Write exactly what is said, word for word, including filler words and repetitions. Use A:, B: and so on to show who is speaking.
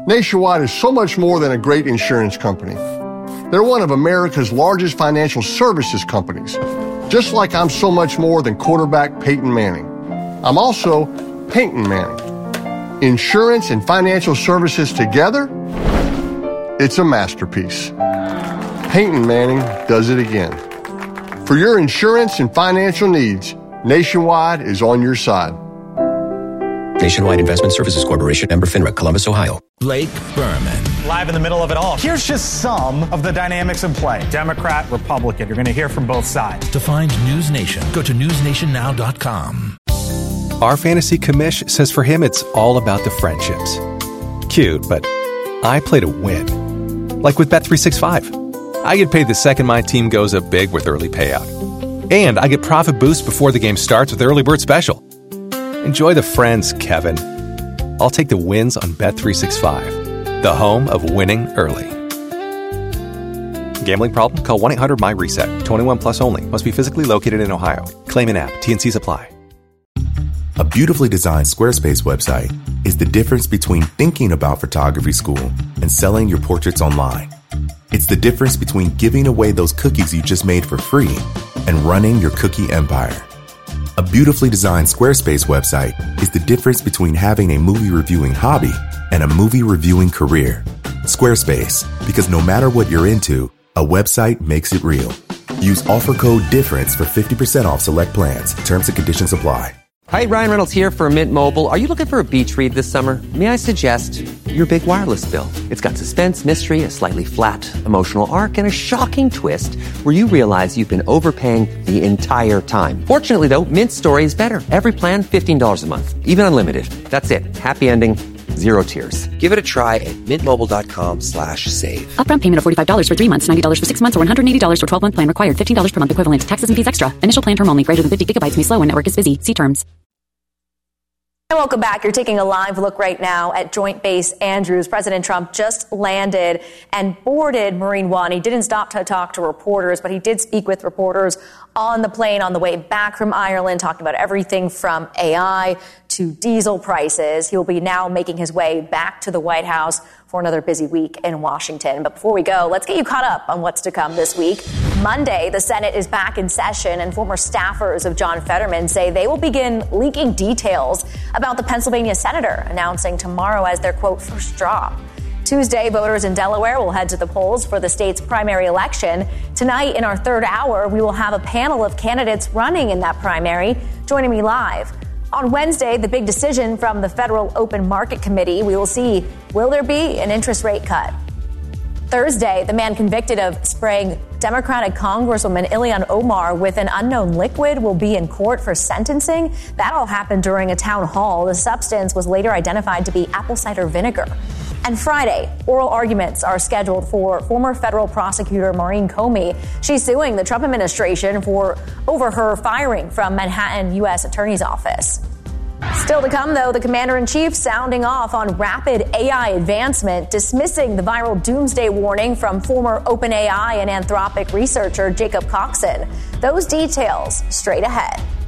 A: Nationwide is so much more than a great insurance company. They're one of America's largest financial services companies, just like I'm so much more than quarterback Peyton Manning. I'm also Peyton Manning. Insurance and financial services together, it's a masterpiece. Peyton Manning does it again. For your insurance and financial needs, Nationwide is on your side.
B: Nationwide Investment Services Corporation, member FINRA, Columbus, Ohio.
C: Blake Berman.
D: Live in the middle of it all. Here's just some of the dynamics in play. Democrat, Republican. You're going to hear from both sides.
C: To find News Nation, go to news nation now dot com.
E: Our fantasy commish says for him it's all about the friendships. Cute, but I play to win. Like with Bet three sixty-five. I get paid the second my team goes up big with early payout. And I get profit boost before the game starts with Early Bird Special. Enjoy the friends, Kevin. I'll take the wins on Bet three sixty-five, the home of winning early. Gambling problem? Call one eight hundred my reset. twenty-one plus only. Must be physically located in Ohio. Claim in app. T N Cs apply.
F: A beautifully designed Squarespace website is the difference between thinking about photography school and selling your portraits online. It's the difference between giving away those cookies you just made for free and running your cookie empire. A beautifully designed Squarespace website is the difference between having a movie reviewing hobby and a movie reviewing career. Squarespace, because no matter what you're into, a website makes it real. Use offer code DIFFERENCE for fifty percent off select plans. Terms and conditions apply.
G: Hi, Ryan Reynolds here for Mint Mobile. Are you looking for a beach read this summer? May I suggest your big wireless bill? It's got suspense, mystery, a slightly flat emotional arc, and a shocking twist where you realize you've been overpaying the entire time. Fortunately, though, Mint's story is better. Every plan, fifteen dollars a month. Even unlimited. That's it. Happy ending. Zero tears. Give it a try at mintmobile.com slash save.
H: Upfront payment of forty-five dollars for three months, ninety dollars for six months, or one hundred eighty dollars for twelve-month plan required. fifteen dollars per month equivalent. Taxes and fees extra. Initial plan term only. Greater than fifty gigabytes may slow when network is busy. See terms.
I: And welcome back. You're taking a live look right now at Joint Base Andrews. President Trump just landed and boarded Marine One. He didn't stop to talk to reporters, but he did speak with reporters on the plane on the way back from Ireland, talking about everything from A I to diesel prices. He will be now making his way back to the White House for another busy week in Washington. But before we go, let's get you caught up on what's to come this week. Monday, the Senate is back in session, and former staffers of John Fetterman say they will begin leaking details about the Pennsylvania senator, announcing tomorrow as their, quote, first job. Tuesday, voters in Delaware will head to the polls for the state's primary election. Tonight, in our third hour, we will have a panel of candidates running in that primary. Joining me live. On Wednesday, the big decision from the Federal Open Market Committee. We will see, will there be an interest rate cut? Thursday, the man convicted of spraying Democratic Congresswoman Ilhan Omar with an unknown liquid will be in court for sentencing. That all happened during a town hall. The substance was later identified to be apple cider vinegar. And Friday, oral arguments are scheduled for former federal prosecutor Maureen Comey. She's suing the Trump administration for over her firing from Manhattan U S Attorney's Office. Still to come, though, the commander-in-chief sounding off on rapid A I advancement, dismissing the viral doomsday warning from former OpenAI and Anthropic researcher Jacob Coxon. Those details straight ahead.